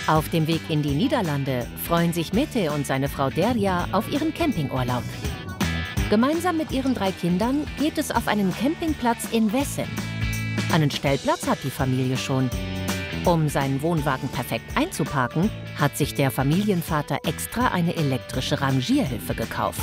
Auf dem Weg in die Niederlande freuen sich Mette und seine Frau Derja auf ihren Campingurlaub. Gemeinsam mit ihren 3 Kindern geht es auf einen Campingplatz in Wessem. Einen Stellplatz hat die Familie schon. Um seinen Wohnwagen perfekt einzuparken, hat sich der Familienvater extra eine elektrische Rangierhilfe gekauft.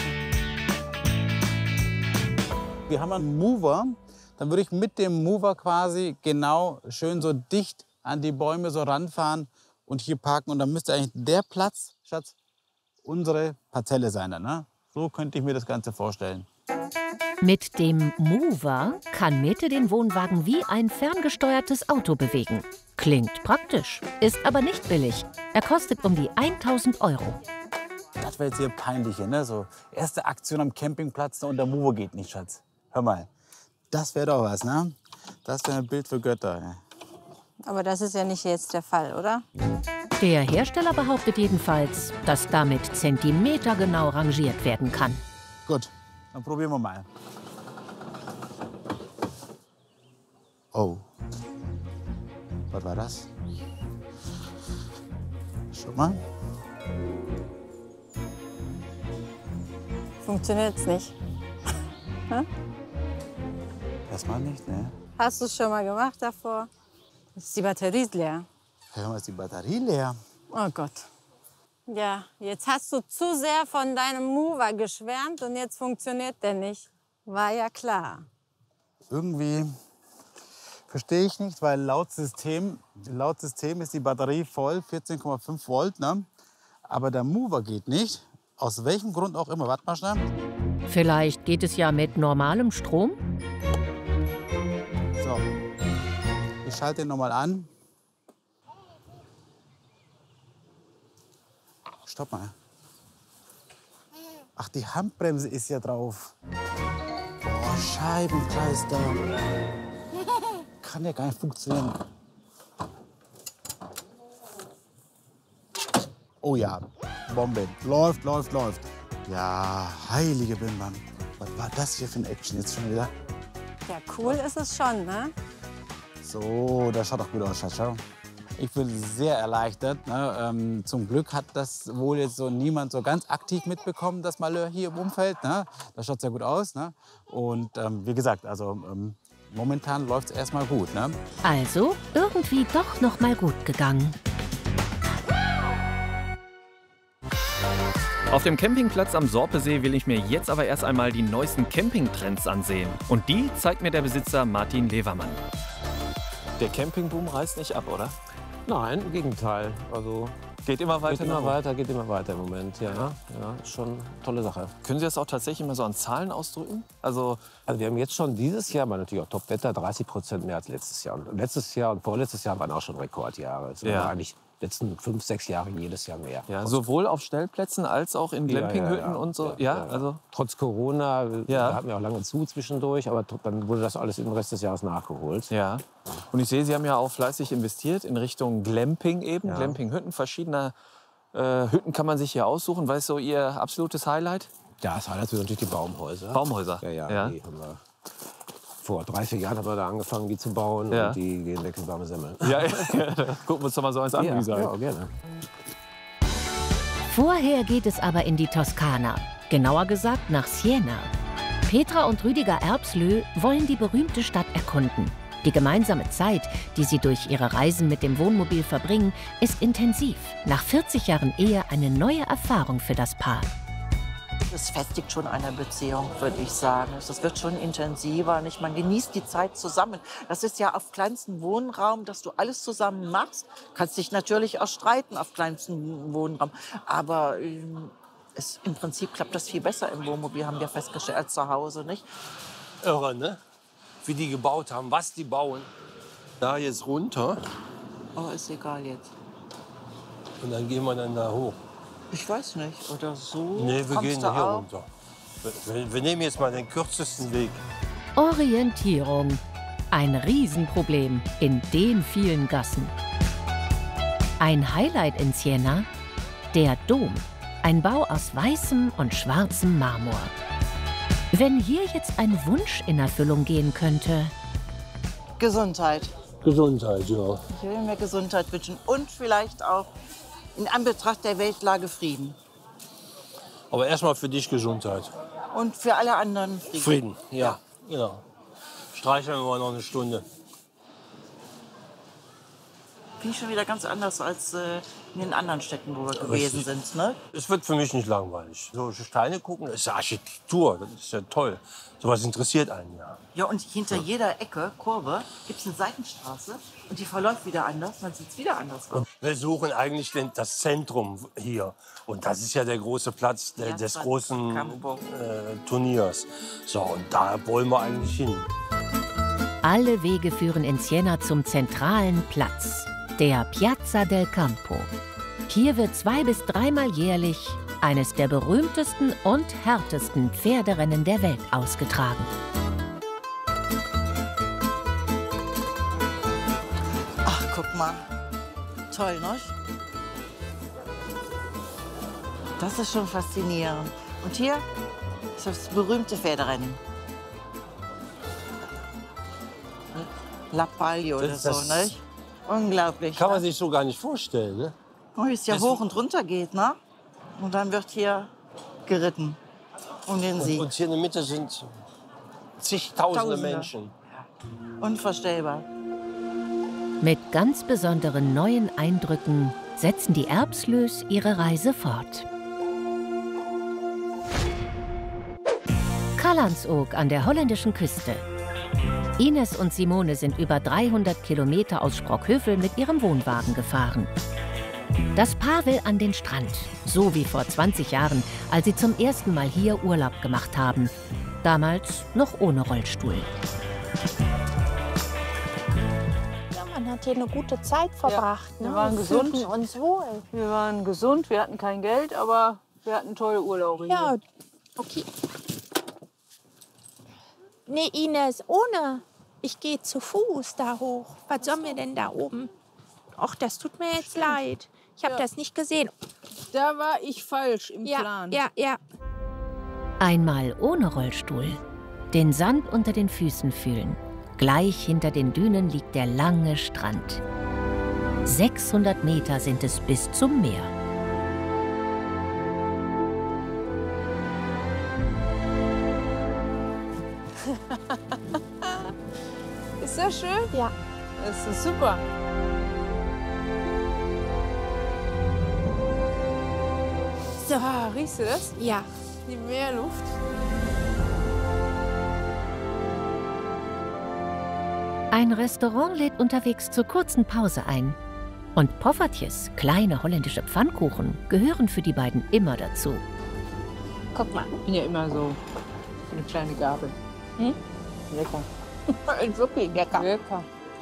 Wir haben einen Mover, dann würde ich mit dem Mover quasi genau schön so dicht an die Bäume so ranfahren und hier parken. Und dann müsste eigentlich der Platz, Schatz, unsere Parzelle sein. Ne? So könnte ich mir das Ganze vorstellen. Mit dem Mover kann Mette den Wohnwagen wie ein ferngesteuertes Auto bewegen. Klingt praktisch, ist aber nicht billig. Er kostet um die 1.000 €. Das wäre jetzt hier peinlich, ne? So, erste Aktion am Campingplatz und der Mover geht nicht, Schatz. Hör mal, das wäre doch was, ne? Das wäre ein Bild für Götter. Ne? Aber das ist ja nicht jetzt der Fall, oder? Der Hersteller behauptet jedenfalls, dass damit zentimetergenau rangiert werden kann. Gut, dann probieren wir mal. Oh. Was war das? Schau mal. Funktioniert's nicht. Hm? Erstmal nicht, ne? Hast du es schon mal gemacht davor? Ist die Batterie leer? Hör mal, ist die Batterie leer? Oh Gott. Ja, jetzt hast du zu sehr von deinem Mover geschwärmt und jetzt funktioniert der nicht. War ja klar. Irgendwie verstehe ich nicht, weil laut System ist die Batterie voll, 14,5 Volt, ne? Aber der Mover geht nicht. Aus welchem Grund auch immer. Warte mal schnell. Vielleicht geht es ja mit normalem Strom? So, ich schalte den nochmal an. Stopp mal. Ach, die Handbremse ist ja drauf. Oh, Scheibenkleister. Kann ja gar nicht funktionieren. Oh ja, Bombe. Läuft, läuft, läuft. Ja, heilige Bimbam. Was war das hier für ein Action jetzt schon wieder? Ja, cool ist es schon, ne? So, das schaut doch gut aus, Schatz. Schau. Ich bin sehr erleichtert. Ne? Zum Glück hat das wohl jetzt so niemand so ganz aktiv mitbekommen, das Malheur hier im Umfeld. Ne? Das schaut sehr gut aus. Ne? Und wie gesagt, also momentan läuft es erstmal gut. Ne? Also irgendwie doch noch mal gut gegangen. Auf dem Campingplatz am Sorpesee will ich mir jetzt aber erst einmal die neuesten Campingtrends ansehen. Und die zeigt mir der Besitzer Martin Levermann. Der Campingboom reißt nicht ab, oder? Nein, im Gegenteil. Also Geht immer weiter? geht immer weiter im Moment. Ja, ja, ist schon eine tolle Sache. Können Sie das auch tatsächlich mal so an Zahlen ausdrücken? Also wir haben jetzt schon dieses Jahr, aber natürlich auch Top-Wetter, 30% mehr als letztes Jahr. Und letztes Jahr und vorletztes Jahr waren auch schon Rekordjahre. Es war eigentlich letzten 5, 6 Jahre jedes Jahr mehr. ja, sowohl auf Stellplätzen als auch in Glampinghütten und so. Ja, also trotz Corona, wir hatten ja auch lange zu zwischendurch, aber dann wurde das alles im Rest des Jahres nachgeholt. Ja. Und ich sehe, Sie haben ja auch fleißig investiert in Richtung Glamping eben, Glampinghütten. Verschiedene Hütten kann man sich hier aussuchen. Was ist so Ihr absolutes Highlight? Ja, das Highlight sind natürlich die Baumhäuser. Baumhäuser? Ja. Die haben wir vor 3, 4 Jahren haben wir da angefangen, die zu bauen. Ja. Und die gehen weg in warme Semmeln. Ja, gucken wir uns doch mal so eins an, wie gesagt. Ja, gerne. Vorher geht es aber in die Toskana, genauer gesagt nach Siena. Petra und Rüdiger Erbslö wollen die berühmte Stadt erkunden. Die gemeinsame Zeit, die sie durch ihre Reisen mit dem Wohnmobil verbringen, ist intensiv. Nach 40 Jahren Ehe eine neue Erfahrung für das Paar. Es festigt schon eine Beziehung, würde ich sagen. Das wird schon intensiver. Nicht? Man genießt die Zeit zusammen. Das ist ja auf kleinstem Wohnraum, dass du alles zusammen machst. Kannst dich natürlich auch streiten auf kleinstem Wohnraum. Aber im Prinzip klappt das viel besser im Wohnmobil, haben wir festgestellt, als zu Hause. Nicht? Irre, ne? Wie die gebaut haben, was die bauen. Da jetzt runter Oh, ist egal jetzt. und dann gehen wir dann da hoch. Ich weiß nicht. Oder so. Nee, wir Kommst gehen du hier auch? runter. Wir nehmen jetzt mal den kürzesten Weg. Orientierung. Ein Riesenproblem in den vielen Gassen. Ein Highlight in Siena? Der Dom. Ein Bau aus weißem und schwarzem Marmor. Wenn hier jetzt ein Wunsch in Erfüllung gehen könnte. Gesundheit. Gesundheit, ja. Ich will mir Gesundheit wünschen und vielleicht auch in Anbetracht der Weltlage Frieden. Aber erstmal für dich Gesundheit. Und für alle anderen Frieden. Frieden, ja, genau. Streicheln wir noch eine Stunde. Finde ich schon wieder ganz anders als in den anderen Städten, wo wir gewesen sind. Ne? Es wird für mich nicht langweilig. So Steine gucken, das ist ja Architektur, das ist ja toll. Sowas interessiert einen ja. Ja, und hinter jeder Ecke, Kurve, gibt es eine Seitenstraße und die verläuft wieder anders, dann sieht es wieder anders aus. Wir suchen eigentlich das Zentrum hier. Und das ist ja der große Platz des großen Turniers. So, und da wollen wir eigentlich hin. Alle Wege führen in Siena zum zentralen Platz, der Piazza del Campo. Hier wird 2- bis 3-mal jährlich eines der berühmtesten und härtesten Pferderennen der Welt ausgetragen. Ach, guck mal. Toll, ne? Das ist schon faszinierend. Und hier ist das berühmte Pferderennen. La Palio oder so, ne? Unglaublich. Kann man sich so gar nicht vorstellen, ne? Wie es ja hoch und runter geht, ne? Und dann wird hier geritten um den Sieg. Und hier in der Mitte sind zigtausende Menschen. Unvorstellbar. Mit ganz besonderen neuen Eindrücken setzen die Erbslös ihre Reise fort. Callantsoog an der holländischen Küste. Ines und Simone sind über 300 Kilometer aus Sprockhövel mit ihrem Wohnwagen gefahren. Das Paar will an den Strand, so wie vor 20 Jahren, als sie zum ersten Mal hier Urlaub gemacht haben. Damals noch ohne Rollstuhl. Ja, man hat hier eine gute Zeit verbracht. Ja, wir ne? waren gesund. Fühlten uns wohl. Wir waren gesund, wir hatten kein Geld, aber wir hatten tolle Urlaube hier. Ja, okay. Nee, Ines, ohne. Ich gehe zu Fuß da hoch. Was sollen wir denn da oben? Ach, das tut mir jetzt leid. Ich habe das nicht gesehen. Da war ich falsch im Plan. Ja. Einmal ohne Rollstuhl. Den Sand unter den Füßen fühlen. Gleich hinter den Dünen liegt der lange Strand. 600 Meter sind es bis zum Meer. Ist das schön? Ja. Das ist super. So. Ah, riechst du das? Ja. Die Meerluft. Ein Restaurant lädt unterwegs zur kurzen Pause ein. Und Poffertjes, kleine holländische Pfannkuchen, gehören für die beiden immer dazu. Guck mal. Ich bin ja immer so eine kleine Gabel. Lecker. Wirklich lecker. Lecker.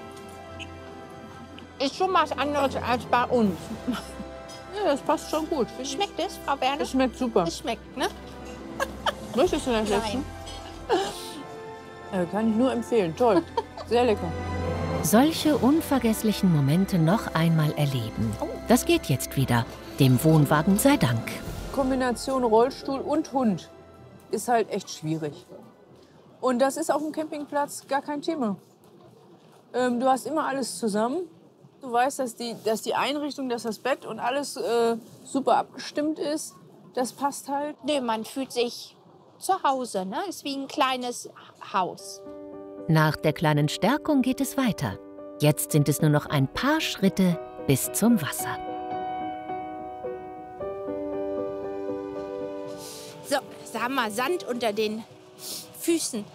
Ist schon was anderes als bei uns. Ja, das passt schon gut. Schmeckt es, Frau Werner? Das schmeckt super. Es schmeckt, ne? Möchtest du das essen? Ja, kann ich nur empfehlen. Toll. Sehr lecker. Solche unvergesslichen Momente noch einmal erleben. Das geht jetzt wieder. Dem Wohnwagen sei Dank. Kombination Rollstuhl und Hund ist halt echt schwierig. Und das ist auf dem Campingplatz gar kein Thema. Du hast immer alles zusammen. Du weißt, dass die Einrichtung, dass das Bett und alles super abgestimmt ist. Das passt halt. Nee, man fühlt sich zu Hause, ne? Ist wie ein kleines Haus. Nach der kleinen Stärkung geht es weiter. Jetzt sind es nur noch ein paar Schritte bis zum Wasser. So, da haben wir Sand unter den Füßen.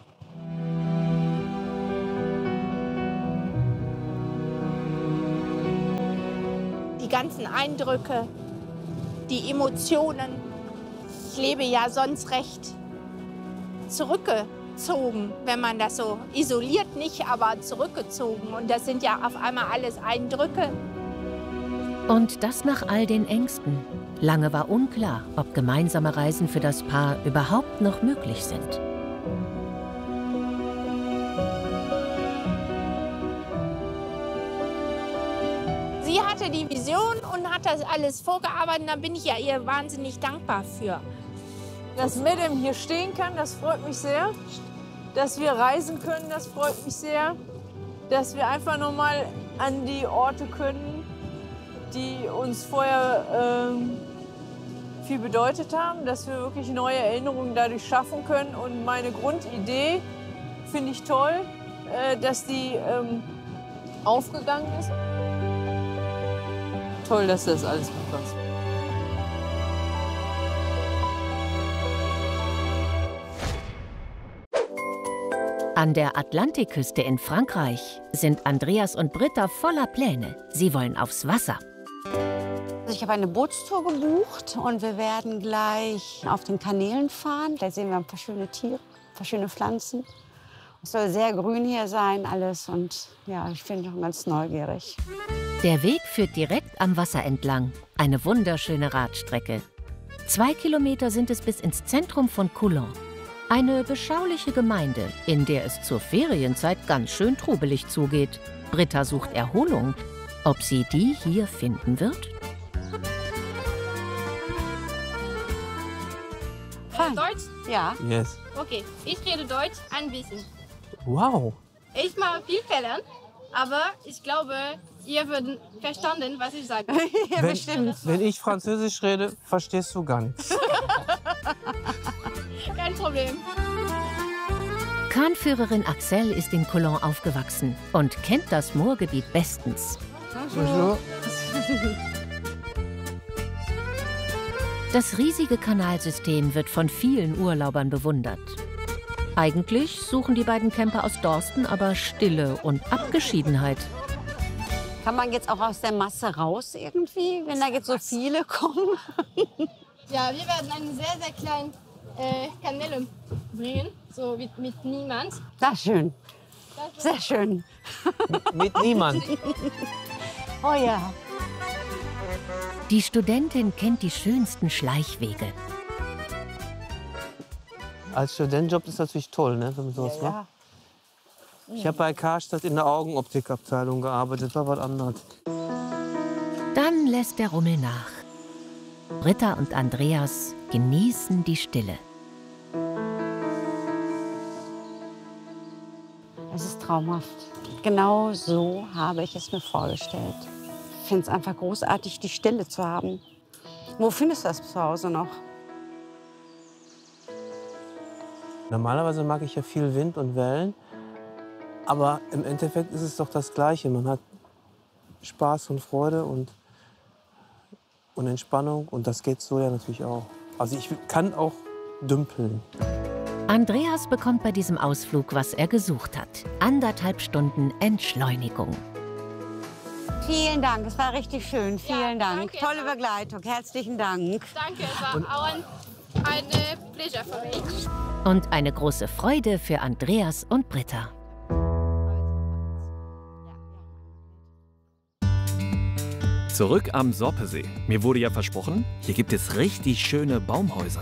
Die ganzen Eindrücke, die Emotionen. Ich lebe ja sonst recht zurückgezogen, wenn man das so isoliert nicht, aber zurückgezogen. Und das sind ja auf einmal alles Eindrücke. Und das nach all den Ängsten. Lange war unklar, ob gemeinsame Reisen für das Paar überhaupt noch möglich sind. Sie hatte die Vision und hat das alles vorgearbeitet. Da bin ich ja ihr wahnsinnig dankbar für. Dass Medem hier stehen kann, das freut mich sehr. Dass wir reisen können, das freut mich sehr. dass wir einfach noch mal an die Orte können, die uns vorher viel bedeutet haben, dass wir wirklich neue Erinnerungen dadurch schaffen können. Und meine Grundidee finde ich toll, dass die aufgegangen ist. Toll, dass das alles mitpasst. An der Atlantikküste in Frankreich sind Andreas und Britta voller Pläne. Sie wollen aufs Wasser. Ich habe eine Bootstour gebucht und wir werden gleich auf den Kanälen fahren. Da sehen wir ein paar schöne Tiere, ein paar schöne Pflanzen. Es soll sehr grün hier sein alles und ja, ich bin schon ganz neugierig. Der Weg führt direkt am Wasser entlang. Eine wunderschöne Radstrecke. 2 Kilometer sind es bis ins Zentrum von Coulon. Eine beschauliche Gemeinde, in der es zur Ferienzeit ganz schön trubelig zugeht. Britta sucht Erholung. Ob sie die hier finden wird? Deutsch? Ja. Yes. Okay, ich rede Deutsch ein bisschen. Wow. Ich mache viel Fehler, aber ich glaube, ihr würdet verstanden, was ich sage. Ja, bestimmt. Wenn ich Französisch rede, verstehst du gar nichts. Kein Problem. Kahnführerin Axel ist in Coulon aufgewachsen und kennt das Moorgebiet bestens. Bonjour. Das riesige Kanalsystem wird von vielen Urlaubern bewundert. Eigentlich suchen die beiden Camper aus Dorsten aber Stille und Abgeschiedenheit. Kann man jetzt auch aus der Masse raus irgendwie, wenn da jetzt so viele kommen? Ja, wir werden einen sehr, sehr kleinen Kanäle bringen, so mit niemand. Das ist schön. Sehr schön. Mit niemand. Oh ja. Die Studentin kennt die schönsten Schleichwege. Als Studentenjob ist das natürlich toll, ne, wenn man sowas macht. Ich habe bei Karstadt in der Augenoptikabteilung gearbeitet, war was anderes. Dann lässt der Rummel nach. Britta und Andreas genießen die Stille. Es ist traumhaft. Genau so habe ich es mir vorgestellt. Ich finde es einfach großartig, die Stille zu haben. Wo findest du das zu Hause noch? Normalerweise mag ich ja viel Wind und Wellen, aber im Endeffekt ist es doch das Gleiche. Man hat Spaß und Freude und Entspannung und das geht so ja natürlich auch. Also ich kann auch dümpeln. Andreas bekommt bei diesem Ausflug, was er gesucht hat. 1,5 Stunden Entschleunigung. Vielen Dank, es war richtig schön. Vielen Dank. Danke. Tolle Begleitung. Herzlichen Dank. Danke, es war auch eine Pleasure für mich. Und eine große Freude für Andreas und Britta. Zurück am Sorpesee. Mir wurde ja versprochen, hier gibt es richtig schöne Baumhäuser.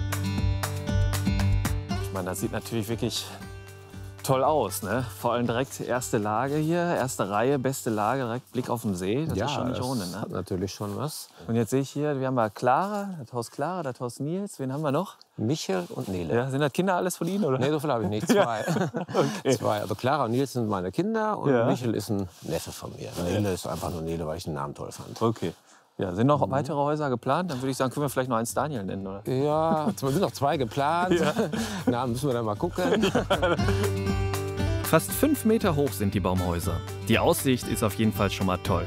Ich meine, das sieht natürlich wirklich toll aus, ne? Vor allem direkt erste Lage hier, erste Reihe, beste Lage, direkt Blick auf den See. Das ist schon nicht ohne, ne? Hat natürlich schon was. Und jetzt sehe ich hier, wir haben mal Clara, das Haus Nils. Wen haben wir noch? Michel und Nele. Ja, sind das Kinder alles von Ihnen, oder? Nee, so viel habe ich nicht. Zwei. Okay. Zwei. Also Clara und Nils sind meine Kinder und Ja. Michel ist ein Neffe von mir. Nele ist einfach nur Nele, weil ich den Namen toll fand. Okay. Ja, sind noch weitere Häuser geplant? Dann würde ich sagen, können wir vielleicht noch eins Daniel nennen, oder? Ja, es sind noch 2 geplant. Ja. Na, müssen wir dann mal gucken. Fast 5 Meter hoch sind die Baumhäuser. Die Aussicht ist auf jeden Fall schon mal toll.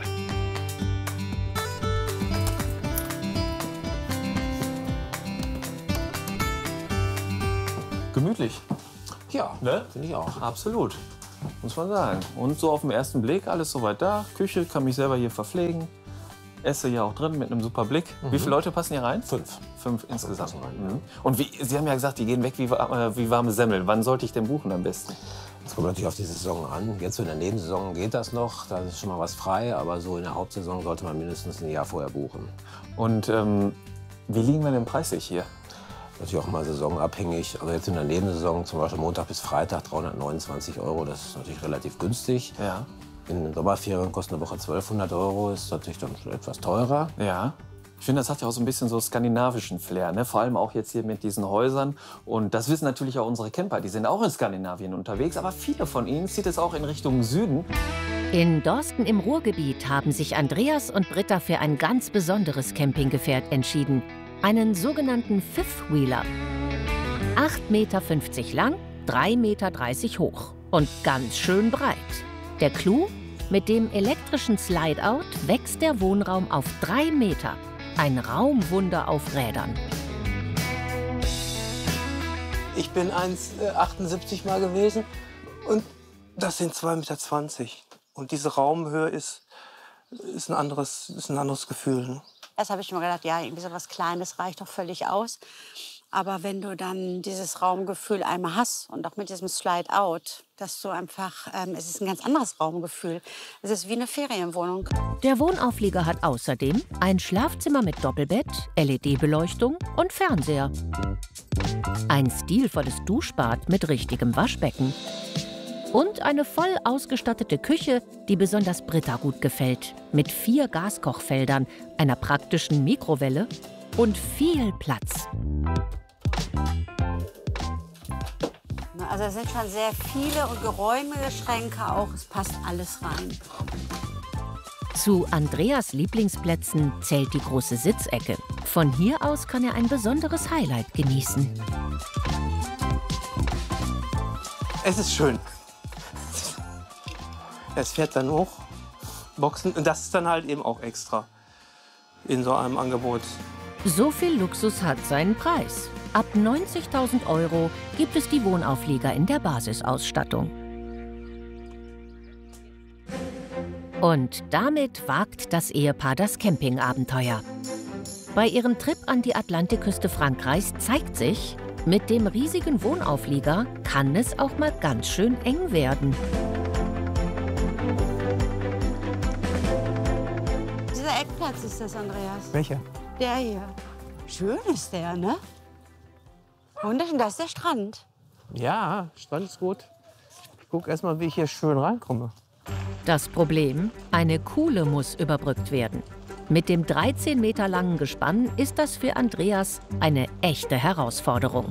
Gemütlich. Ja, ne? finde ich auch. Absolut, muss man sagen. Und so auf den ersten Blick alles soweit da. Küche, kann mich selber hier verpflegen. Esse hier auch drin mit einem super Blick. Wie viele Leute passen hier rein? 5. 5 insgesamt. Mhm. Und Sie haben ja gesagt, die gehen weg wie warme Semmeln. Wann sollte ich denn buchen am besten? Es kommt natürlich auf die Saison an. Jetzt so in der Nebensaison geht das noch, da ist schon mal was frei. Aber so in der Hauptsaison sollte man mindestens ein Jahr vorher buchen. Und wie liegen wir denn preislich hier? Natürlich auch mal saisonabhängig. Also jetzt in der Nebensaison, zum Beispiel Montag bis Freitag, 329 €. Das ist natürlich relativ günstig. Ja. In den Sommerferien kostet eine Woche 1200 €. Ist natürlich dann schon etwas teurer. Ja. Ich finde, das hat ja auch so ein bisschen so skandinavischen Flair, ne? Vor allem auch jetzt hier mit diesen Häusern. Und das wissen natürlich auch unsere Camper, die sind auch in Skandinavien unterwegs. Aber viele von ihnen zieht es auch in Richtung Süden. In Dorsten im Ruhrgebiet haben sich Andreas und Britta für ein ganz besonderes Campinggefährt entschieden. Einen sogenannten Fifth-Wheeler. 8,50 Meter lang, 3,30 Meter hoch und ganz schön breit. Der Clou? Mit dem elektrischen Slide-Out wächst der Wohnraum auf 3 Meter. Ein Raumwunder auf Rädern. Ich bin 1,78 mal gewesen und das sind 2,20 Meter. Und diese Raumhöhe ist ein anderes Gefühl. Ne? Erst habe ich mir gedacht, ja, irgendwie so was Kleines reicht doch völlig aus. Aber wenn du dann dieses Raumgefühl einmal hast und auch mit diesem Slide-Out, dass du einfach, es ist ein ganz anderes Raumgefühl. Es ist wie eine Ferienwohnung. Der Wohnauflieger hat außerdem ein Schlafzimmer mit Doppelbett, LED-Beleuchtung und Fernseher. Ein stilvolles Duschbad mit richtigem Waschbecken. Und eine voll ausgestattete Küche, die besonders Britta gut gefällt. Mit 4 Gaskochfeldern, einer praktischen Mikrowelle und viel Platz. Also es sind schon sehr viele und geräumige Schränke auch. Es passt alles rein. Zu Andreas Lieblingsplätzen zählt die große Sitzecke. Von hier aus kann er ein besonderes Highlight genießen. Es ist schön. Es fährt dann hoch, Boxen, und das ist dann halt eben auch extra in so einem Angebot. So viel Luxus hat seinen Preis. Ab 90.000 € gibt es die Wohnauflieger in der Basisausstattung. Und damit wagt das Ehepaar das Campingabenteuer. Bei ihrem Trip an die Atlantikküste Frankreichs zeigt sich, mit dem riesigen Wohnauflieger kann es auch mal ganz schön eng werden. Dieser Eckplatz ist das, Andreas. Welcher? Der hier. Schön ist der, ne? Wunderschön, da ist der Strand. Ja, Strand ist gut. Ich gucke erst mal, wie ich hier schön reinkomme. Das Problem? Eine Kuhle muss überbrückt werden. Mit dem 13 Meter langen Gespann ist das für Andreas eine echte Herausforderung.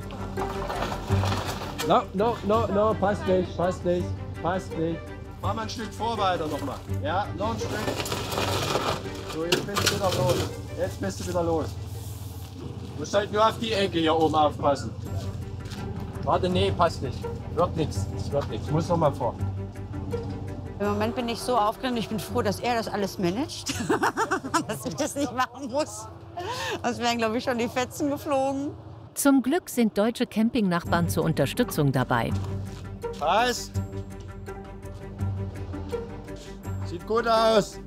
No, passt nicht. Mach mal ein Stück vor weiter nochmal. Ja, noch ein Stück. So, jetzt bist du wieder los. Du musst halt nur auf die Ecke hier oben aufpassen. Warte, nee, passt nicht. Wird nichts. Muss noch mal vor. Im Moment bin ich so aufgeregt. Ich bin froh, dass er das alles managt. Dass ich das nicht machen muss. Sonst wären, glaube ich, schon die Fetzen geflogen. Zum Glück sind deutsche Campingnachbarn zur Unterstützung dabei. Passt. Sieht gut aus.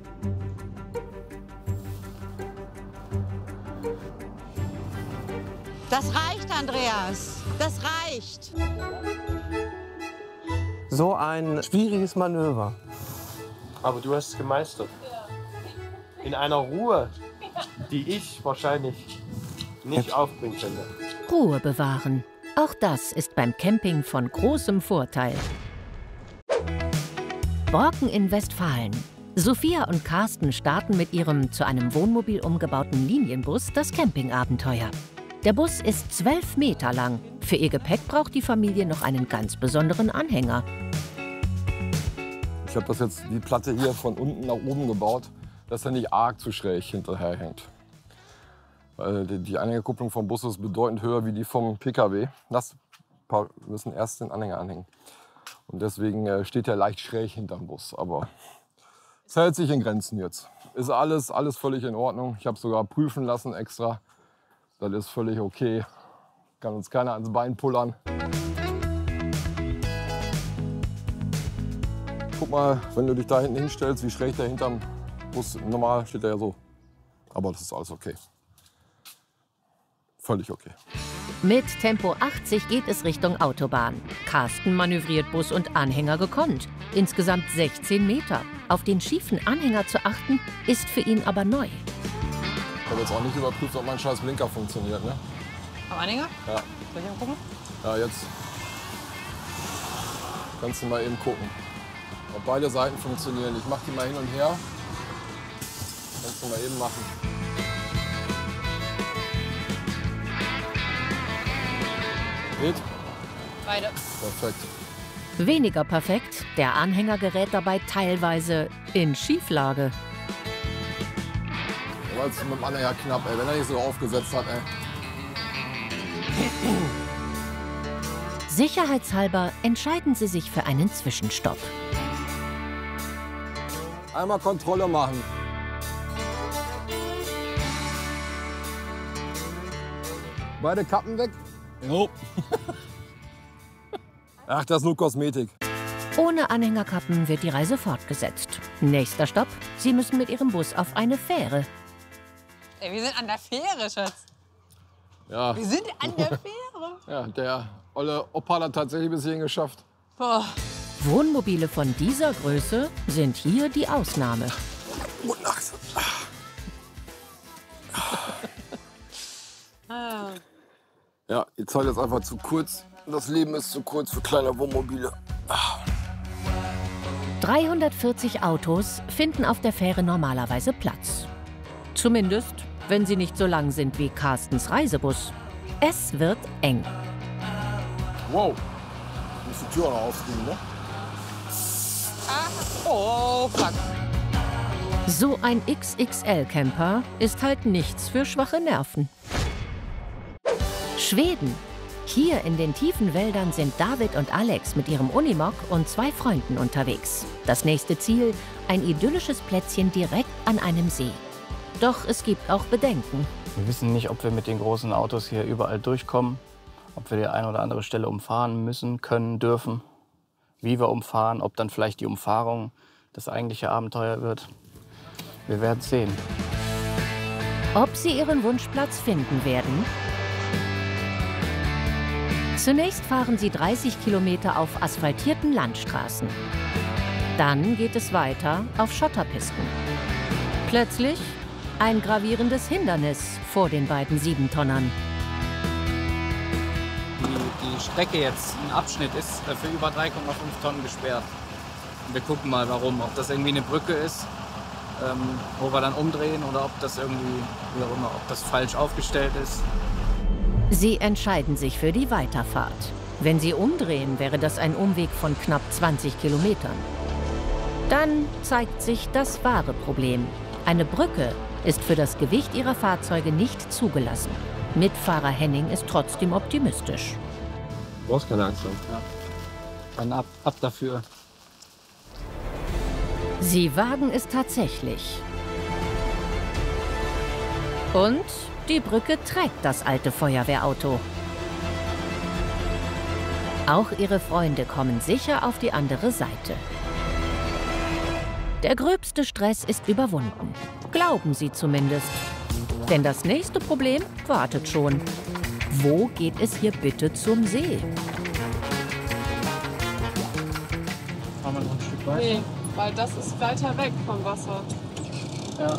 Das reicht, Andreas. Das reicht. So ein schwieriges Manöver. Aber du hast es gemeistert. In einer Ruhe, die ich wahrscheinlich nicht aufbringen könnte. Ruhe bewahren. Auch das ist beim Camping von großem Vorteil. Borken in Westfalen. Sophia und Carsten starten mit ihrem zu einem Wohnmobil umgebauten Linienbus das Campingabenteuer. Der Bus ist 12 Meter lang. Für ihr Gepäck braucht die Familie noch einen ganz besonderen Anhänger. Ich habe die Platte hier von unten nach oben gebaut, dass er nicht arg zu schräg hinterher hängt. Weil die Anhängerkupplung vom Bus ist bedeutend höher wie die vom PKW. Wir müssen erst den Anhänger anhängen. Und deswegen steht er leicht schräg hinterm Bus. Aber es hält sich in Grenzen jetzt. Ist alles völlig in Ordnung. Ich habe sogar prüfen lassen extra. Das ist völlig okay. Kann uns keiner ans Bein pullern. Guck mal, wenn du dich da hinten hinstellst, wie schräg der hinterm Bus, normal steht der ja so. Aber das ist alles okay. Völlig okay. Mit Tempo 80 geht es Richtung Autobahn. Carsten manövriert Bus und Anhänger gekonnt. Insgesamt 16 Meter. Auf den schiefen Anhänger zu achten, ist für ihn aber neu. Ich habe jetzt auch nicht überprüft, ob mein scheiß Blinker funktioniert, ne? Am Anhänger? Ja. Soll ich mal gucken? Ja, jetzt kannst du mal eben gucken, ob beide Seiten funktionieren. Ich mache die mal hin und her. Kannst du mal eben machen. Geht? Beide. Perfekt. Weniger perfekt, der Anhänger gerät dabei teilweise in Schieflage. Aber jetzt mit dem Anhänger knapp, ey, wenn er nicht so aufgesetzt hat, ey. Sicherheitshalber entscheiden sie sich für einen Zwischenstopp. Einmal Kontrolle machen. Beide Kappen weg? Jo. Ach, das ist nur Kosmetik. Ohne Anhängerkappen wird die Reise fortgesetzt. Nächster Stopp, sie müssen mit ihrem Bus auf eine Fähre. Ey, wir sind an der Fähre, Schatz. Ja. Wir sind an der Fähre. Ja, der olle Opa hat tatsächlich bis hierhin geschafft. Boah. Wohnmobile von dieser Größe sind hier die Ausnahme. Gute Nacht. Ja, die Zeit ist einfach zu kurz. Das Leben ist zu kurz für kleine Wohnmobile. 340 Autos finden auf der Fähre normalerweise Platz. Zumindest, wenn sie nicht so lang sind wie Carstens Reisebus. Es wird eng. Wow, muss die Tür noch aufgehen, ne? Oh, fuck. So ein XXL-Camper ist halt nichts für schwache Nerven. Schweden. Hier in den tiefen Wäldern sind David und Alex mit ihrem Unimog und 2 Freunden unterwegs. Das nächste Ziel, ein idyllisches Plätzchen direkt an einem See. Doch es gibt auch Bedenken. Wir wissen nicht, ob wir mit den großen Autos hier überall durchkommen, ob wir die eine oder andere Stelle umfahren müssen, können, dürfen, wie wir umfahren, ob dann vielleicht die Umfahrung das eigentliche Abenteuer wird. Wir werden sehen. Ob sie ihren Wunschplatz finden werden? Zunächst fahren sie 30 Kilometer auf asphaltierten Landstraßen. Dann geht es weiter auf Schotterpisten. Plötzlich ein gravierendes Hindernis vor den beiden 7-Tonnern. Die Strecke jetzt, ein Abschnitt, ist für über 3,5 Tonnen gesperrt. Und wir gucken mal, warum. Ob das irgendwie eine Brücke ist, wo wir dann umdrehen, oder ob das irgendwie, wie auch immer, ob das falsch aufgestellt ist. Sie entscheiden sich für die Weiterfahrt. Wenn sie umdrehen, wäre das ein Umweg von knapp 20 Kilometern. Dann zeigt sich das wahre Problem. Eine Brücke ist für das Gewicht ihrer Fahrzeuge nicht zugelassen. Mitfahrer Henning ist trotzdem optimistisch. Du brauchst keine Angst haben. Ja. Dann ab dafür. Sie wagen es tatsächlich. Und die Brücke trägt das alte Feuerwehrauto. Auch ihre Freunde kommen sicher auf die andere Seite. Der gröbste Stress ist überwunden. Glauben sie zumindest. Denn das nächste Problem wartet schon. Wo geht es hier bitte zum See? Fahren wir noch ein Stück weiter? Nee, weil das ist weiter weg vom Wasser. Ja.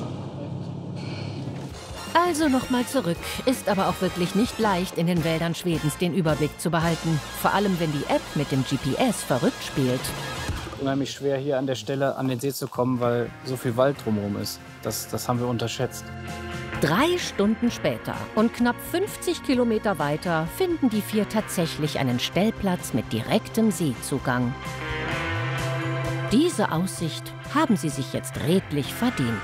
Also nochmal zurück. Ist aber auch wirklich nicht leicht, in den Wäldern Schwedens den Überblick zu behalten. Vor allem, wenn die App mit dem GPS verrückt spielt. Unheimlich schwer, hier an der Stelle an den See zu kommen, weil so viel Wald drumherum ist. Das haben wir unterschätzt. 3 Stunden später und knapp 50 Kilometer weiter finden die 4 tatsächlich einen Stellplatz mit direktem Seezugang. Diese Aussicht haben sie sich jetzt redlich verdient.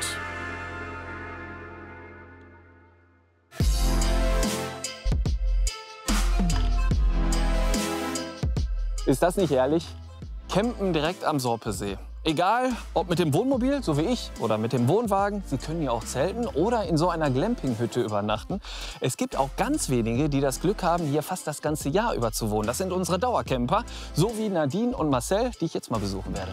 Ist das nicht ehrlich? Campen direkt am Sorpesee. Egal, ob mit dem Wohnmobil, so wie ich, oder mit dem Wohnwagen. Sie können ja auch zelten oder in so einer Glampinghütte übernachten. Es gibt auch ganz wenige, die das Glück haben, hier fast das ganze Jahr über zu wohnen. Das sind unsere Dauercamper, so wie Nadine und Marcel, die ich jetzt mal besuchen werde.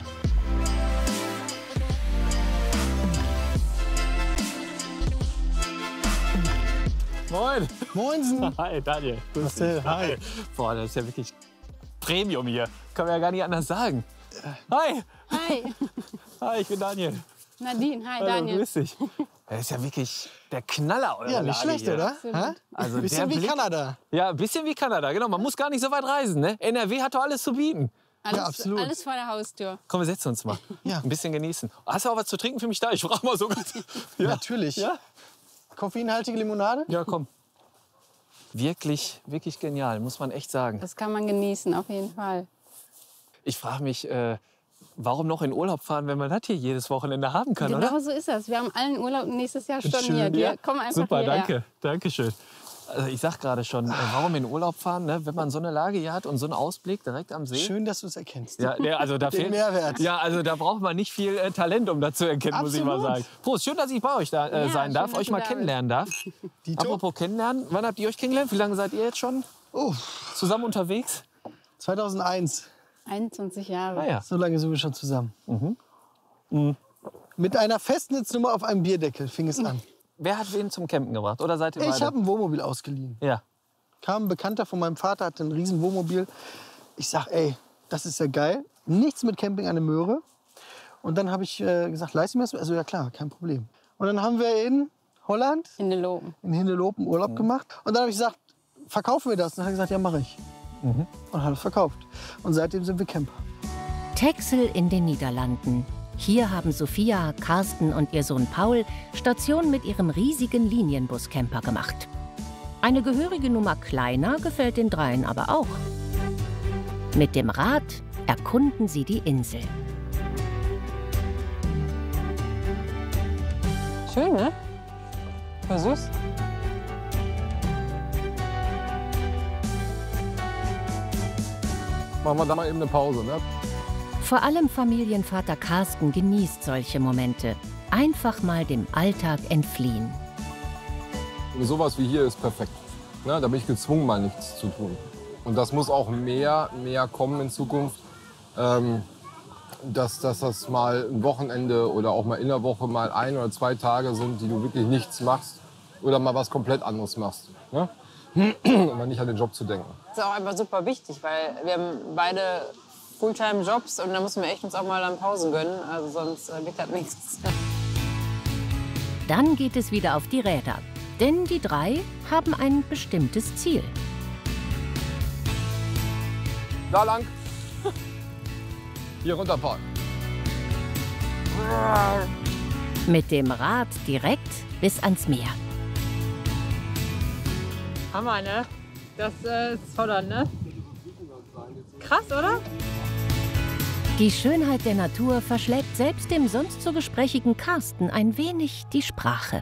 Moin. Moinsen. Hi, Daniel. Marcel, hi. Boah, das ist ja wirklich Premium hier. Kann man ja gar nicht anders sagen. Hi. Hi. Hi, ich bin Daniel. Nadine, hi Hallo, Daniel. grüß dich. Das ist ja wirklich der Knaller, oder? Ja, nicht schlecht, oder? Also bisschen der wie Blick, Kanada. Ja, ein bisschen wie Kanada, genau. Man muss gar nicht so weit reisen, ne? NRW hat doch alles zu bieten. Alles, Ja, absolut. alles vor der Haustür. Komm, wir setzen uns mal. Ja. Ein bisschen genießen. Hast du auch was zu trinken für mich da? Ich frage mal so ganz. Ja. Natürlich. Ja? Koffeinhaltige Limonade? Ja, komm. wirklich, wirklich genial, muss man echt sagen. Das kann man genießen, auf jeden Fall. Ich frage mich, warum noch in Urlaub fahren, wenn man das hier jedes Wochenende haben kann, Genau oder? so ist das. Wir haben allen Urlaub nächstes Jahr storniert. Ja? Komm einfach Super, hierher. danke. Dankeschön. Also ich sag gerade schon, warum in Urlaub fahren, ne? Wenn man so eine Lage hier hat und so einen Ausblick direkt am See. Schön, dass du es erkennst. Ja, also da Den fehlt, Mehrwert. Ja, also da braucht man nicht viel Talent, um das zu erkennen, muss ich mal Absolut. sagen. Prost, schön, dass ich bei euch da Ja, sein schön, darf, dass euch du mal da kennenlernen darf. Apropos kennenlernen, wann habt ihr euch kennengelernt? Wie lange seid ihr jetzt schon zusammen unterwegs? 2001. 21 Jahre. Ah, ja. So lange sind wir schon zusammen. Mit einer Festnetznummer auf einem Bierdeckel fing es an. Wer hat wen zum Campen gebracht? Oder seid ihr beide? Ich habe ein Wohnmobil ausgeliehen. Ja. Kam ein Bekannter von meinem Vater, hatte ein riesen Wohnmobil. Ich sag, ey, das ist ja geil. Nichts mit Camping an der Möhre. Und dann habe ich gesagt, leist mir das? Also ja klar, kein Problem. Und dann haben wir in Holland, in Hindelopen Urlaub gemacht. Und dann habe ich gesagt, verkaufen wir das? Und dann hat er gesagt, ja, mache ich. Und hat es verkauft. Und seitdem sind wir Camper. Texel in den Niederlanden. Hier haben Sophia, Carsten und ihr Sohn Paul Station mit ihrem riesigen Linienbus-Camper gemacht. Eine gehörige Nummer kleiner gefällt den dreien aber auch. Mit dem Rad erkunden sie die Insel. Schön, ne? War süß. Machen wir da mal eben eine Pause, ne? Vor allem Familienvater Carsten genießt solche Momente. Einfach mal dem Alltag entfliehen. Sowas wie hier ist perfekt. Ne? Da bin ich gezwungen, mal nichts zu tun. Und das muss auch mehr kommen in Zukunft. Dass das mal ein Wochenende oder auch mal in der Woche mal 1 oder 2 Tage sind, die du wirklich nichts machst oder mal was komplett anderes machst. Ne? Um mal nicht an den Job zu denken. Das ist auch einfach super wichtig, weil wir haben beide Fulltime-Jobs und da müssen wir echt uns auch mal dann Pausen gönnen, also sonst wird das nichts. Dann geht es wieder auf die Räder. Denn die drei haben ein bestimmtes Ziel. Da lang. Hier runterfahren. Mit dem Rad direkt bis ans Meer. Hammer, ne? Das ist Holland, ne? Krass, oder? Die Schönheit der Natur verschlägt selbst dem sonst so gesprächigen Carsten ein wenig die Sprache.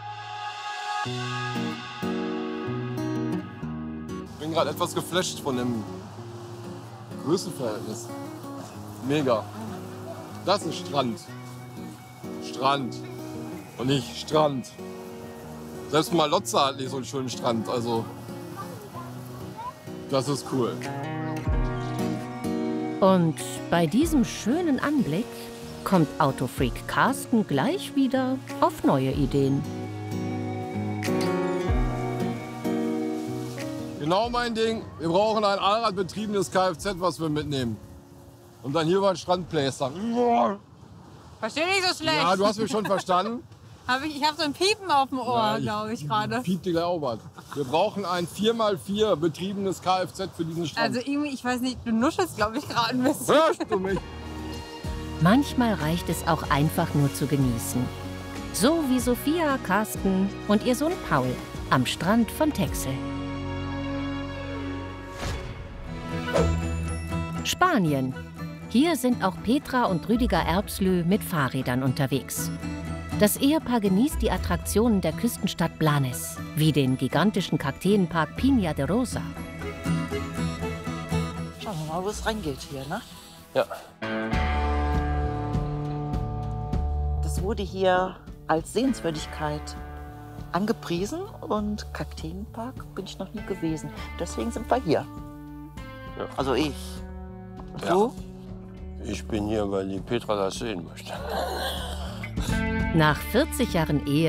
Ich bin gerade etwas geflasht von dem Größenverhältnis. Mega. Das ist Strand. Strand. Und nicht Strand. Selbst Malotza hat nicht so einen schönen Strand. Also, das ist cool. Und bei diesem schönen Anblick kommt Autofreak Carsten gleich wieder auf neue Ideen. Genau mein Ding. Wir brauchen ein allradbetriebenes Kfz, was wir mitnehmen. Und dann hier über den Strand plästern. Verstehe nicht so schlecht. Ja, du hast mich schon verstanden. Ich habe so ein Piepen auf dem Ohr, Ja, glaube ich gerade. Piept die Glaubert. Wir brauchen ein 4x4 betriebenes Kfz für diesen Strand. Also irgendwie, ich weiß nicht, du nuschelst, glaube ich, gerade ein bisschen. Hörst du mich? Manchmal reicht es auch einfach nur zu genießen. So wie Sophia, Carsten und ihr Sohn Paul am Strand von Texel. Spanien. Hier sind auch Petra und Rüdiger Erbslö mit Fahrrädern unterwegs. Das Ehepaar genießt die Attraktionen der Küstenstadt Blanes, wie den gigantischen Kakteenpark Piña de Rosa. Schauen wir mal, wo es reingeht hier, ne? Ja. Das wurde hier als Sehenswürdigkeit angepriesen und Kakteenpark bin ich noch nie gewesen. Deswegen sind wir hier. Ja. Also ich. Ja. Du? Ich bin hier, weil die Petra das sehen möchte. Nach 40 Jahren Ehe